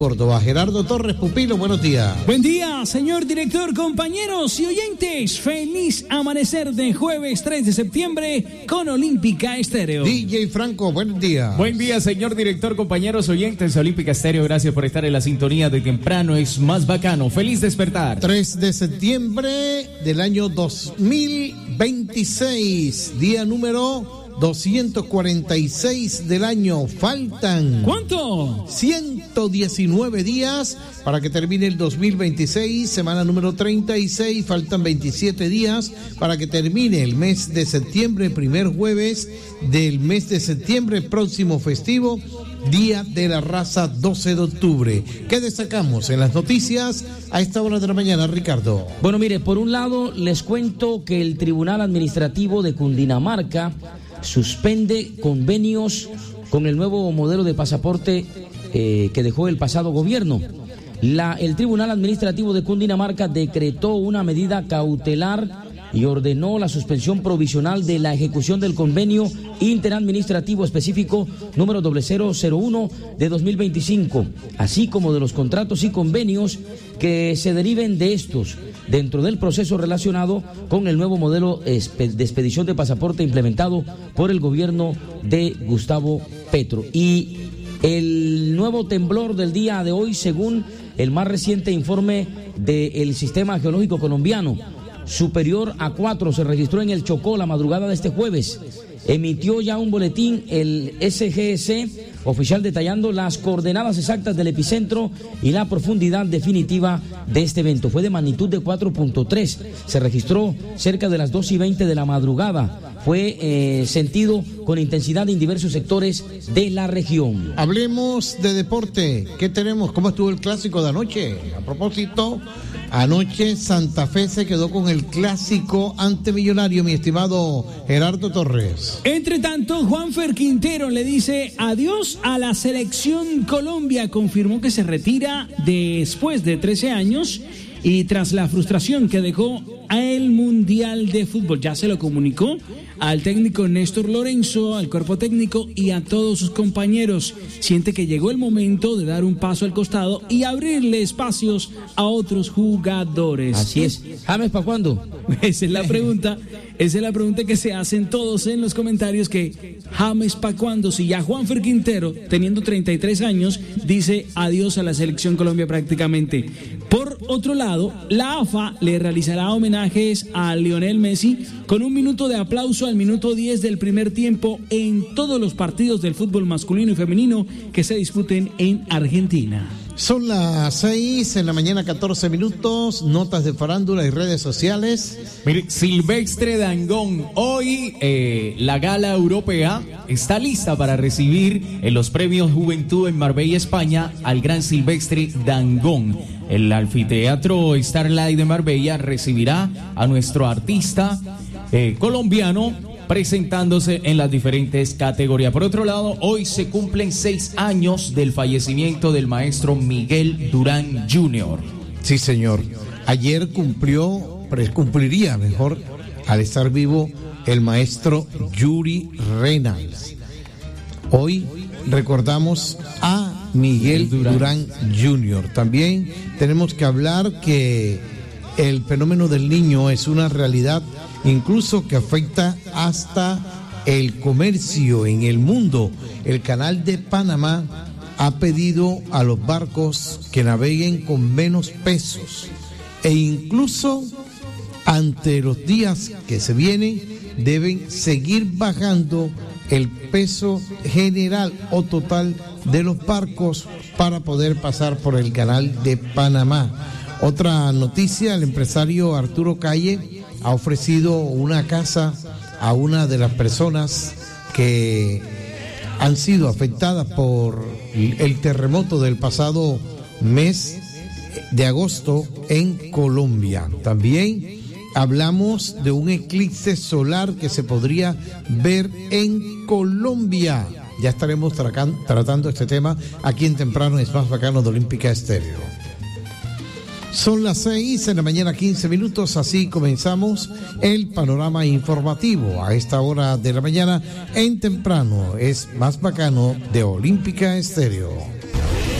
Córdoba. Gerardo Torres, pupilo, buenos días. Buen día, señor director, compañeros y oyentes. Feliz amanecer de jueves 3 de septiembre con Olímpica Estéreo. DJ Franco, buen día. Buen día, señor director, compañeros oyentes de Olímpica Estéreo. Gracias por estar en la sintonía de temprano. Es más bacano. Feliz despertar. 3 de septiembre del año 2026, día número 246 del año. Faltan ¿cuánto? 119 días para que termine el 2026, semana número 36. Faltan 27 días para que termine el mes de septiembre, primer jueves del mes de septiembre, próximo festivo, Día de la Raza, 12 de octubre. ¿Qué destacamos en las noticias a esta hora de la mañana, Ricardo? Bueno, mire, por un lado les cuento que el Tribunal Administrativo de Cundinamarca suspende convenios con el nuevo modelo de pasaporte que dejó el pasado gobierno. El Tribunal Administrativo de Cundinamarca decretó una medida cautelar y ordenó la suspensión provisional de la ejecución del convenio interadministrativo específico número 0001 de 2025, así como de los contratos y convenios que se deriven de estos dentro del proceso relacionado con el nuevo modelo de expedición de pasaporte implementado por el gobierno de Gustavo Petro. Y el nuevo temblor del día de hoy, según el más reciente informe del Sistema Geológico Colombiano, superior a 4 se registró en el Chocó la madrugada de este jueves. Emitió ya un boletín el SGS oficial detallando las coordenadas exactas del epicentro y la profundidad definitiva de este evento. Fue de magnitud de 4.3. Se registró cerca de las 2:20 de la madrugada. Fue sentido con intensidad en diversos sectores de la región. Hablemos de deporte. ¿Qué tenemos? ¿Cómo estuvo el clásico de anoche? A propósito, anoche Santa Fe se quedó con el clásico ante Millonario, mi estimado Gerardo Torres. Entre tanto, Juanfer Quintero le dice adiós a la selección Colombia. Confirmó que se retira después de 13 años y tras la frustración que dejó el Mundial de Fútbol. Ya se lo comunicó al técnico Néstor Lorenzo, al cuerpo técnico y a todos sus compañeros. Siente que llegó el momento de dar un paso al costado y abrirle espacios a otros jugadores. Así es. ¿James para cuándo? Esa es la pregunta. Esa es la pregunta que se hacen todos en los comentarios, que James para cuándo, si ya Juanfer Quintero, teniendo 33 años, dice adiós a la selección Colombia prácticamente. Por otro lado, la AFA le realizará homenajes a Lionel Messi con un minuto de aplauso al minuto 10 del primer tiempo en todos los partidos del fútbol masculino y femenino que se disputen en Argentina. Son las 6 de la mañana, 14 minutos, notas de farándula y redes sociales. Mire, Silvestre Dangond, hoy la gala europea está lista para recibir en los premios Juventud en Marbella, España, al gran Silvestre Dangond. El anfiteatro Starlight de Marbella recibirá a nuestro artista colombiano presentándose en las diferentes categorías. Por otro lado, hoy se cumplen 6 años del fallecimiento del maestro Miguel Durán Jr. Sí, señor. Ayer cumpliría mejor, al estar vivo, el maestro Yuri Reynolds. Hoy recordamos a Miguel Durán Jr. También tenemos que hablar que el fenómeno del niño es una realidad, incluso que afecta hasta el comercio en el mundo. El Canal de Panamá ha pedido a los barcos que naveguen con menos pesos e incluso ante los días que se vienen deben seguir bajando el peso general o total de los barcos para poder pasar por el Canal de Panamá. Otra noticia, el empresario Arturo Calle ha ofrecido una casa a una de las personas que han sido afectadas por el terremoto del pasado mes de agosto en Colombia. También hablamos de un eclipse solar que se podría ver en Colombia. Ya estaremos tratando este tema aquí en Temprano es más bacano de Olímpica Estéreo. Son las 6 de la mañana, 15 minutos, así comenzamos el panorama informativo a esta hora de la mañana en Temprano es más bacano de Olímpica Estéreo.